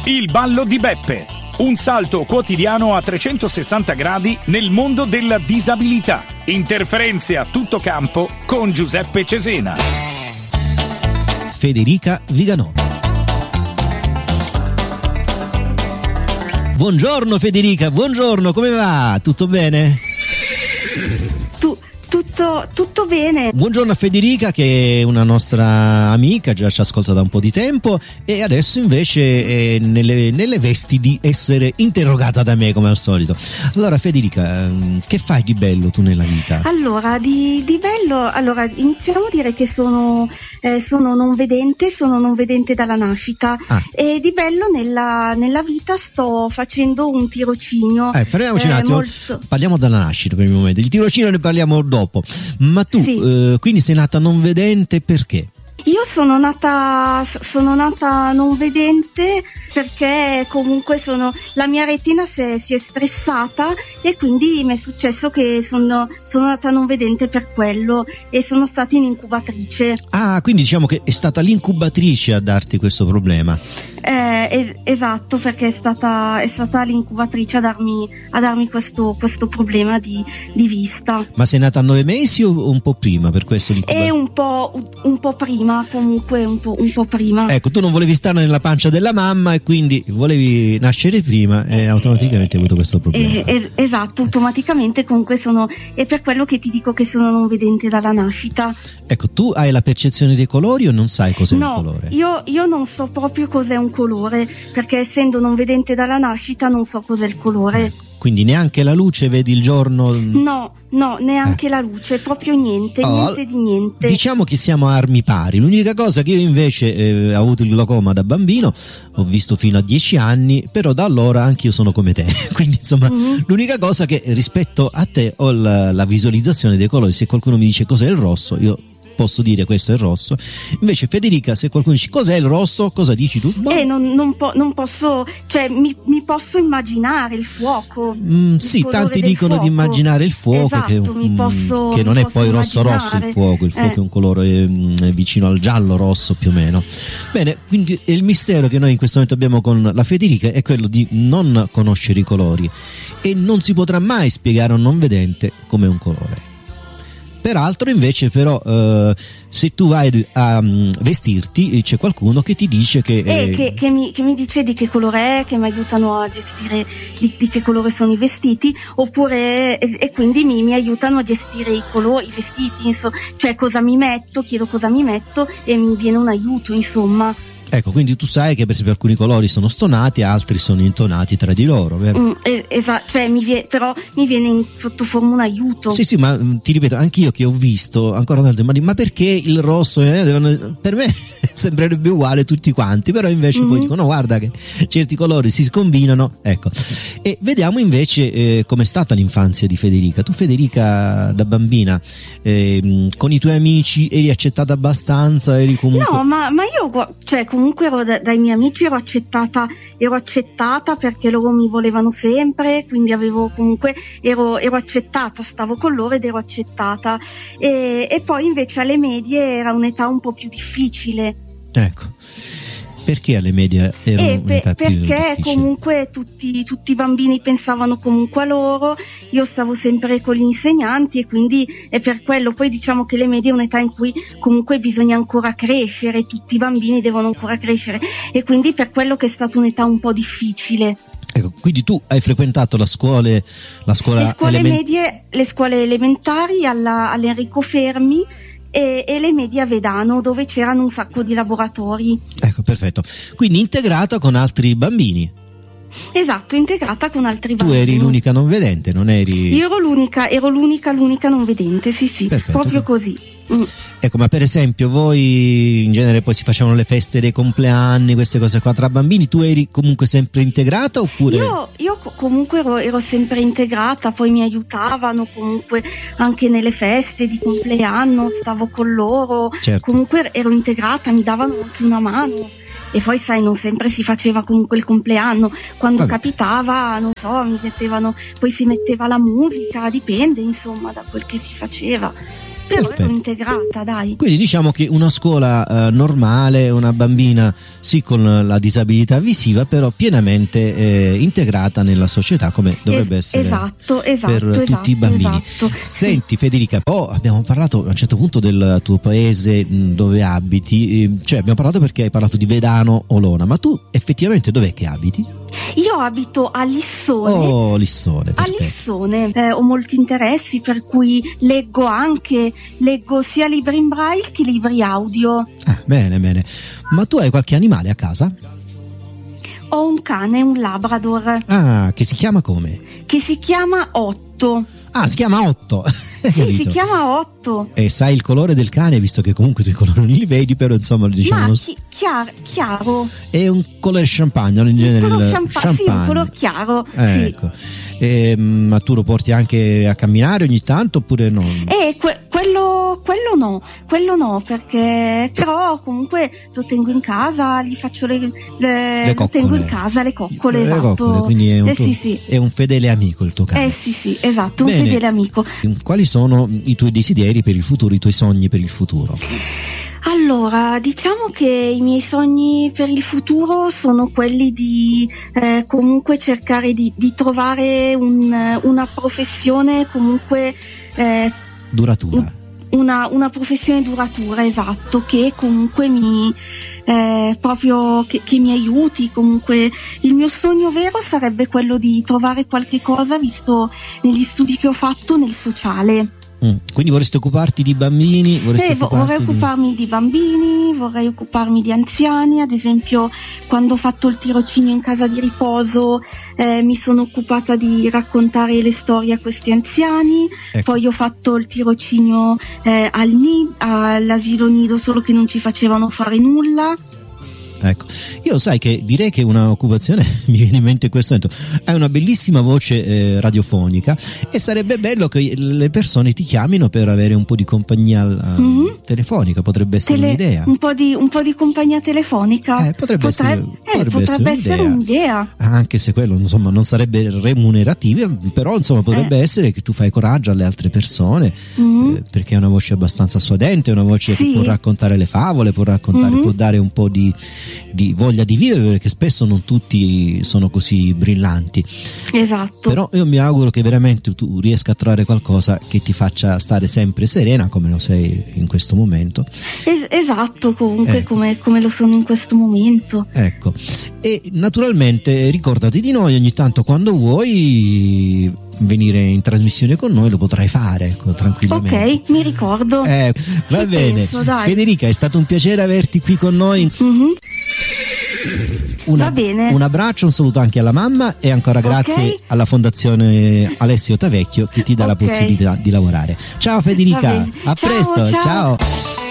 Il ballo di Beppe. Un salto quotidiano a 360 gradi nel mondo della disabilità. Interferenze a tutto campo con Giuseppe Cesena. Federica Viganò. Buongiorno Federica, buongiorno, come va? Tutto bene? Tutto bene. Buongiorno a Federica, che è una nostra amica, già ci ascolta da un po' di tempo e adesso invece è nelle vesti di essere interrogata da me come al solito. Allora Federica, che fai di bello tu nella vita? Allora, di bello, iniziamo a dire che sono non vedente dalla nascita. E di bello nella vita sto facendo un tirocinio. Fermiamoci un attimo, parliamo dalla nascita per il momento, il tirocinio ne parliamo dopo. Ma tu sì. Quindi sei nata non vedente perché? Io sono nata non vedente perché comunque la mia retina si è stressata e quindi mi è successo che sono nata non vedente per quello e sono stata in incubatrice. Ah, quindi diciamo che è stata l'incubatrice a darti questo problema. Esatto, perché è stata l'incubatrice a darmi questo problema di vista. Ma sei nata a 9 mesi o un po' prima per questo l'incubatrice? È un po' prima, comunque un po' prima. Ecco, tu non volevi stare nella pancia della mamma e quindi volevi nascere prima e automaticamente hai avuto questo problema. Esatto, automaticamente comunque è per quello che ti dico che sono non vedente dalla nascita. Ecco, tu hai la percezione dei colori o non sai cos'è un colore? Io non so proprio cos'è un colore, perché essendo non vedente dalla nascita non so cos'è il colore. Quindi neanche la luce vedi il giorno? No, neanche la luce, proprio niente di niente. Diciamo che siamo a armi pari. L'unica cosa che io invece ho avuto il glaucoma da bambino, ho visto fino a 10 anni, però da allora anch'io sono come te. Quindi insomma, l'unica cosa che rispetto a te ho la visualizzazione dei colori. Se qualcuno mi dice cos'è il rosso, io posso dire questo è il rosso. Invece Federica, se qualcuno dice cos'è il rosso, cosa dici tu? Non posso, cioè mi posso immaginare il fuoco. Sì, tanti dicono di immaginare il fuoco, esatto, che non è poi rosso il fuoco è un colore vicino al giallo rosso più o meno. Bene, quindi il mistero che noi in questo momento abbiamo con la Federica è quello di non conoscere i colori e non si potrà mai spiegare a un non vedente come un colore. Peraltro invece però se tu vai a vestirti c'è qualcuno che ti dice che mi dice di che colore è, che mi aiutano a gestire di che colore sono i vestiti, oppure e quindi mi aiutano a gestire i colori, i vestiti, cioè cosa mi metto, chiedo cosa mi metto e mi viene un aiuto, insomma. Ecco, quindi tu sai che per esempio alcuni colori sono stonati, altri sono intonati tra di loro, vero? Esatto, cioè però mi viene sotto forma un aiuto. Sì, ma ti ripeto, anch'io che ho visto ancora una volta, ma perché il rosso? Per me sembrerebbe uguale tutti quanti, però invece poi dicono, no, guarda che certi colori si scombinano, ecco. E vediamo invece com'è stata l'infanzia di Federica. Tu Federica da bambina con i tuoi amici eri accettata abbastanza? Eri comunque... No, ma io comunque ero dai miei amici ero accettata perché loro mi volevano sempre, quindi ero accettata, stavo con loro ed ero accettata e poi invece alle medie era un'età un po' più difficile. Ecco. Perché alle medie era un'età più difficile? Perché comunque tutti i bambini pensavano comunque a loro, io stavo sempre con gli insegnanti e quindi è per quello. Poi diciamo che le medie è un'età in cui comunque bisogna ancora crescere, tutti i bambini devono ancora crescere e quindi per quello che è stata un'età un po' difficile. Ecco, quindi tu hai frequentato le scuole medie, le scuole elementari all'Enrico Fermi e le medie a Vedano, dove c'erano un sacco di laboratori. Ecco, perfetto. Quindi integrata con altri bambini. Esatto, integrata con altri bambini. Tu eri l'unica non vedente, non eri... Io ero l'unica non vedente, sì, perfetto. Proprio così. Ecco, ma per esempio voi in genere poi si facevano le feste dei compleanni, queste cose qua tra bambini, tu eri comunque sempre integrata oppure? Io comunque ero sempre integrata, poi mi aiutavano comunque anche nelle feste di compleanno, stavo con loro, certo. Comunque ero integrata, mi davano anche una mano. E poi sai, non sempre si faceva comunque il compleanno, quando capitava, non so, poi si metteva la musica, dipende insomma da quel che si faceva. però ero integrata, dai. Quindi diciamo che una scuola normale, una bambina sì con la disabilità visiva, però pienamente integrata nella società, come dovrebbe essere per tutti i bambini. Senti Federica, abbiamo parlato a un certo punto del tuo paese dove abiti, cioè abbiamo parlato perché hai parlato di Vedano Olona, ma tu effettivamente dov'è che abiti? Io abito a Lissone. Oh, Lissone. A Lissone. Ho molti interessi, per cui leggo sia libri in braille che libri audio. Ah, bene. Ma tu hai qualche animale a casa? Ho un cane, un Labrador. Ah, che si chiama come? Che si chiama Otto. Ah, si chiama Otto. Sì, si chiama Otto. E sai il colore del cane, visto che comunque tu i colori non li vedi, però insomma diciamo. Ma chiaro. È un colore champagne, in genere il champagne. Sì, un colore chiaro. Ecco. Sì. Ma tu lo porti anche a camminare ogni tanto oppure no? Quello no, perché però comunque lo tengo in casa, gli faccio le coccole. Tengo in casa le coccole, esatto. Coccole, quindi è sì. È un fedele amico il tuo cane. Sì, esatto, un fedele amico. Quali sono i tuoi desideri per il futuro, i tuoi sogni per il futuro? Allora, diciamo che i miei sogni per il futuro sono quelli di comunque cercare di trovare una professione comunque duratura. Una professione duratura, esatto, che comunque proprio che mi aiuti. Comunque il mio sogno vero sarebbe quello di trovare qualche cosa, visto negli studi che ho fatto nel sociale. Quindi vorresti occuparti di bambini? Vorrei occuparmi di bambini, vorrei occuparmi di anziani. Ad esempio, quando ho fatto il tirocinio in casa di riposo mi sono occupata di raccontare le storie a questi anziani. Ecco. Poi ho fatto il tirocinio all'asilo nido, solo che non ci facevano fare nulla. Ecco, io sai che direi che una occupazione mi viene in mente in questo momento, hai una bellissima voce radiofonica e sarebbe bello che le persone ti chiamino per avere un po' di compagnia telefonica, potrebbe essere un'idea. Un po' di compagnia telefonica? Potrebbe essere un'idea. Anche se quello insomma non sarebbe remunerativo, però insomma potrebbe essere che tu fai coraggio alle altre persone, perché è una voce abbastanza suadente, è una voce che può raccontare le favole, può dare un po' di voglia di vivere, perché spesso non tutti sono così brillanti. Esatto. Però io mi auguro che veramente tu riesca a trovare qualcosa che ti faccia stare sempre serena, come lo sei in questo momento. Esatto, comunque come lo sono in questo momento. Ecco. E naturalmente ricordati di noi ogni tanto, quando vuoi venire in trasmissione con noi lo potrai fare tranquillamente. Ok, mi ricordo. Va bene. Federica, è stato un piacere averti qui con noi. Va bene. Un abbraccio, un saluto anche alla mamma e ancora grazie alla Fondazione Alessio Tavecchio che ti dà la possibilità di lavorare. Ciao Federica, a presto, ciao.